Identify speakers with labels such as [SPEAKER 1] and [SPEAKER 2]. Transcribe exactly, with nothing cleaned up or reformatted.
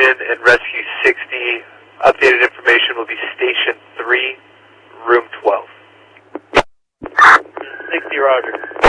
[SPEAKER 1] in and rescue sixty. Updated information will be Station three, Room twelve.
[SPEAKER 2] sixty, roger.